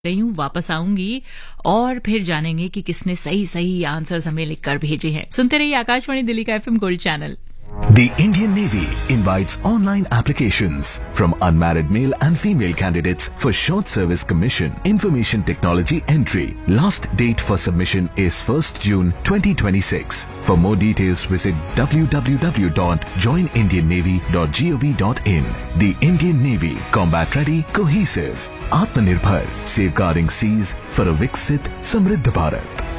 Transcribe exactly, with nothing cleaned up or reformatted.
रही हूँ, वापस आऊंगी और फिर जानेंगे कि किसने सही सही आंसर्स हमें लिखकर भेजे हैं। सुनते रहिए आकाशवाणी दिल्ली का FM gold channel. The Indian Navy invites online applications from unmarried male and female candidates for short service commission information technology entry. Last date for submission is first June twenty twenty-six. For more details visit w w w dot join indian navy dot gov dot in. The Indian Navy, combat ready, cohesive, Atmanirbhar, safeguarding seas for a Viksit Samriddh Bharat.